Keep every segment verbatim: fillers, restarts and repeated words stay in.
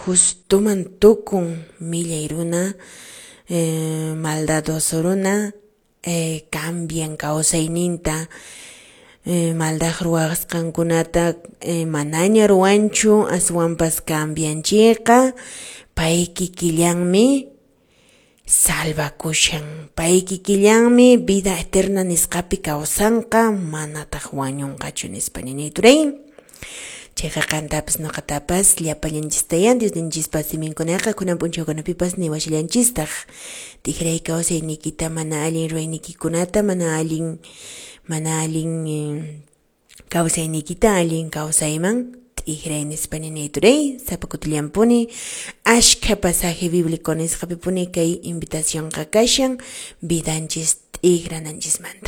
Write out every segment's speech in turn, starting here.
justuman tukun millayruna eh, maldadosoruna eh, cambian kawsayninta eh, maldag ruwasqankunata eh, manaña ruwanchu aswanpas cambianchiyqa pay kikillanmi salvakushan, pay kikillanmi vida eterna nisqapi kawsanqa manataq wañunqachu nispa ninituray. Chayqa qantapas nuqatapas llapallanchistayan Diosninchikpa siminkunaqa kunan p'unchawkunapipas niwashallanchistaq tikray kawsaynikita mana allin ruwaynikikunata mana allin mana allin eh, kawsaynikita allin kawsayman tikray nispa ninituray sapakutillanpuni ashka pasaje bíblico nisqapipuni kay invitacionqa kashan vidanchis tikrananchismanta.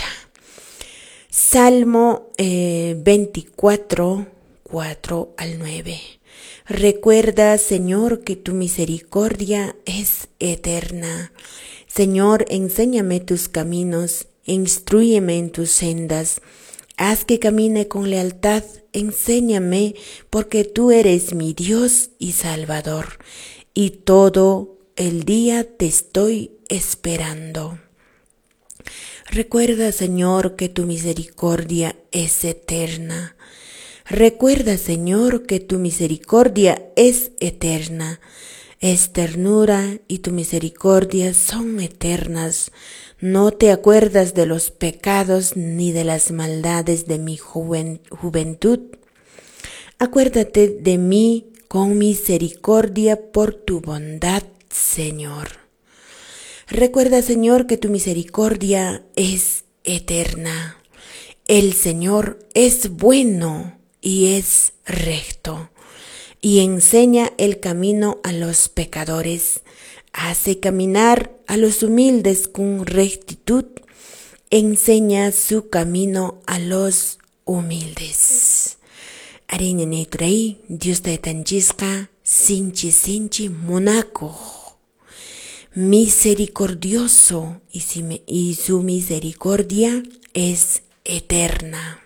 Salmo eh, veinticuatro, cuatro al nueve. Recuerda, Señor, que tu misericordia es eterna. Señor, enséñame tus caminos, instrúyeme en tus sendas. Haz que camine con lealtad, enséñame, porque tú eres mi Dios y Salvador, y todo el día te estoy esperando. Recuerda, Señor, que tu misericordia es eterna. Recuerda, Señor, que tu misericordia es eterna. Es ternura y tu misericordia son eternas. No te acuerdas de los pecados ni de las maldades de mi juven- juventud. Acuérdate de mí con misericordia por tu bondad, Señor. Recuerda, Señor, que tu misericordia es eterna. El Señor es bueno y es recto, y enseña el camino a los pecadores. Hace caminar a los humildes con rectitud. Enseña su camino a los humildes. Ariñanayturay, Dios taytanchisqa sinchi sinchi munakuq, misericordioso, y, si me, y su misericordia es eterna.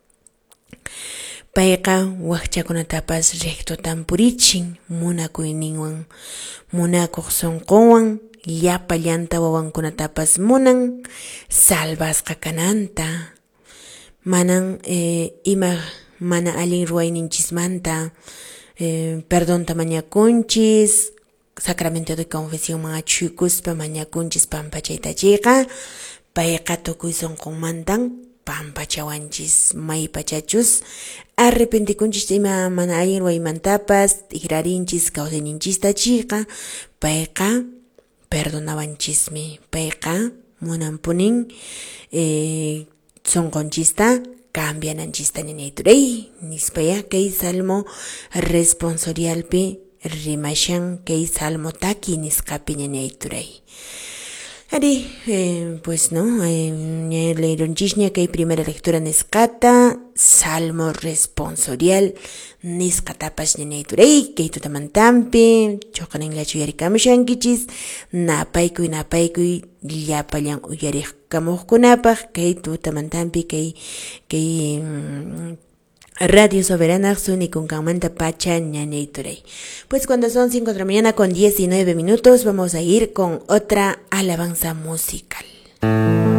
Payqa waqchakunatapas rectotan purichin munakuyninwan, munakuq sunquwan llapa llanta wawankunatapas munan salvasqa kananta, manan eh, ima mana allin ruwayninchismanta eh, perdonta mañakunchis, sacramento de confesión achuykuspa mañakunchis pampachaytachiyqa payqa tukuy sunqunmantan pampachawanchis may pachachus arrepentikunchis ima mana allin ruwaymantapas tikrarinchis kawsayninchistachiyqa payqa perdonawanchismi, payqa munanpunin eh, sunqunchista cambiananchista ninayturay nispaya kay salmo responsorialpi rimashan kay salmo taki nisqapi ninayturay. Ari, eh, pues no, eh, leeronchishña kay primera lectura nisqata, salmo responsorial nisqatapash ninayturay, kay tutamantampi, choqaninllachu yarikamushankichis, napaykuy napaykuy llapallan uyariqkamuqkunapaq, kay tutamantampi kay, kay um, Radio Soberana Sunikunkamanta Pacha Ñanayturay. Pues cuando son cinco de la mañana con diecinueve minutos, vamos a ir con otra alabanza musical.